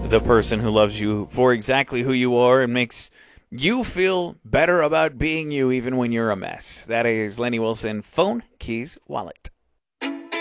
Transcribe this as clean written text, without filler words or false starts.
the person who loves you for exactly who you are and makes you feel better about being you even when you're a mess. That is Lenny Wilson, Phone, Keys, Wallet.